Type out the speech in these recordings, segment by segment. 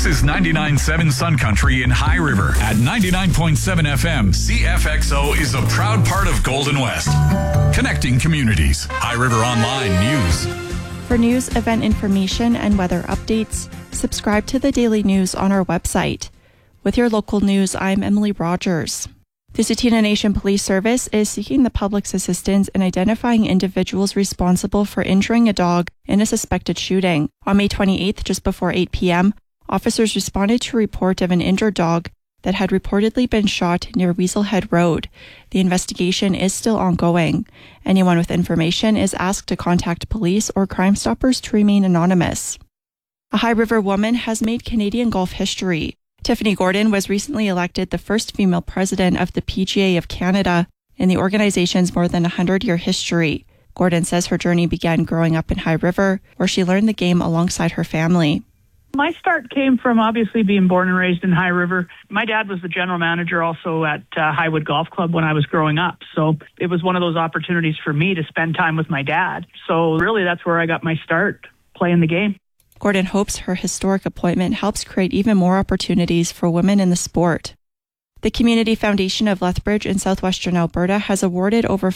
This is 99.7 Sun Country in High River. At 99.7 FM, CFXO is a proud part of Golden West. Connecting communities. High River Online News. For news, event information, and weather updates, subscribe to the Daily News on our website. With your local news, I'm Emily Rogers. The Tsuut'ina Nation Police Service is seeking the public's assistance in identifying individuals responsible for injuring a dog in a suspected shooting. On May 28th, just before 8 p.m., officers responded to a report of an injured dog that had reportedly been shot near Weaselhead Road. The investigation is still ongoing. Anyone with information is asked to contact police or Crime Stoppers to remain anonymous. A High River woman has made Canadian golf history. Tiffany Gordon was recently elected the first female president of the PGA of Canada in the organization's more than 100-year history. Gordon says her journey began growing up in High River, where she learned the game alongside her family. My start came from obviously being born and raised in High River. My dad was the general manager also at Highwood Golf Club when I was growing up. So it was one of those opportunities for me to spend time with my dad. So really that's where I got my start playing the game. Gordon hopes her historic appointment helps create even more opportunities for women in the sport. The Community Foundation of Lethbridge in southwestern Alberta has awarded over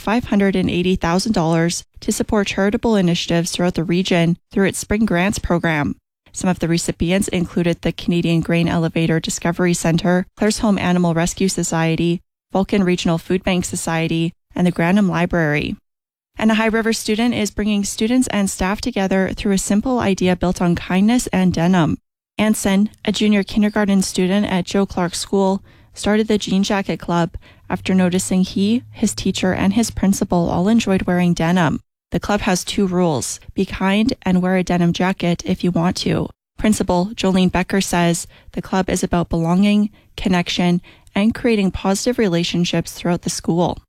$580,000 to support charitable initiatives throughout the region through its Spring Grants program. Some of the recipients included the Canadian Grain Elevator Discovery Centre, Claresholm Animal Rescue Society, Vulcan Regional Food Bank Society, and the Granham Library. And a High River student is bringing students and staff together through a simple idea built on kindness and denim. Anson, a junior kindergarten student at Joe Clark School, started the Jean Jacket Club after noticing he, his teacher, and his principal all enjoyed wearing denim. The club has 2 rules: be kind and wear a denim jacket if you want to. Principal Jolene Becker says the club is about belonging, connection, and creating positive relationships throughout the school.